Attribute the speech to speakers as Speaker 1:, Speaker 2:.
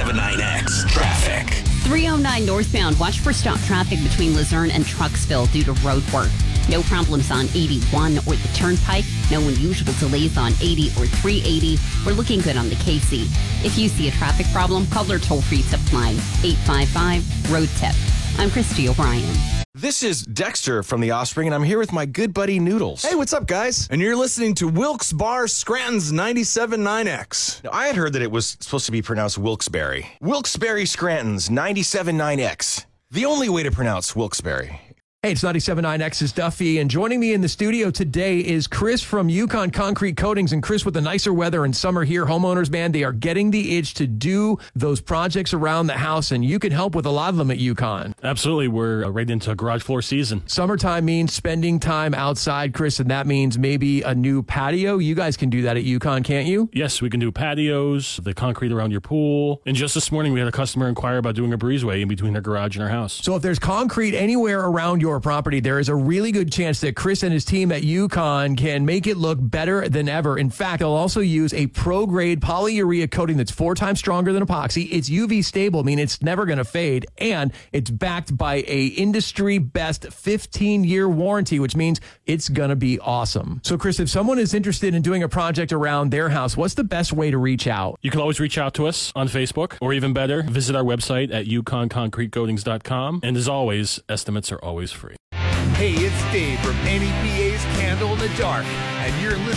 Speaker 1: 97.9X traffic.
Speaker 2: 309 northbound. Watch for stop traffic between Luzerne and Trucksville due to road work. No problems on 81 or the Turnpike. No unusual delays on 80 or 380. We're looking good on the KC. If you see a traffic problem, call our toll-free tip line, 855-ROAD-TIP. I'm Christy O'Brien.
Speaker 3: This is Dexter from The Offspring, and I'm here with my good buddy Noodles.
Speaker 4: Hey, what's up, guys? And you're listening to Wilkes Bar Scranton's 97.9X.
Speaker 3: Now, I had heard that it was supposed to be pronounced Wilkes-Barre. Wilkes-Barre Scranton's 97.9X. The only way to pronounce Wilkes-Barre.
Speaker 5: Hey, it's 97.9X's Duffy, and joining me in the studio today is Chris from Yukon Concrete Coatings. And Chris, with the nicer weather and summer here, homeowners, man, they are getting the itch to do those projects around the house, and you can help with a lot of them at Yukon.
Speaker 6: Absolutely. We're right into garage floor season.
Speaker 5: Summertime means spending time outside, Chris, and that means maybe a new patio. You guys can do that at Yukon, can't you?
Speaker 6: Yes, we can do patios, the concrete around your pool. And just this morning, we had a customer inquire about doing a breezeway in between their garage and our house.
Speaker 5: So if there's concrete anywhere around your property, there is a really good chance that Chris and his team at Yukon can make it look better than ever. In fact, they'll also use a pro-grade polyurea coating that's 4 times stronger than epoxy. It's UV stable, meaning it's never going to fade, and it's backed by a industry-best 15-year warranty, which means it's going to be awesome. So, Chris, if someone is interested in doing a project around their house, what's the best way to reach out?
Speaker 6: You can always reach out to us on Facebook, or even better, visit our website at yukonconcretecoatings.com. And as always, estimates are always free.
Speaker 7: Hey, it's Dave from NEPA's Candle in the Dark, and you're listening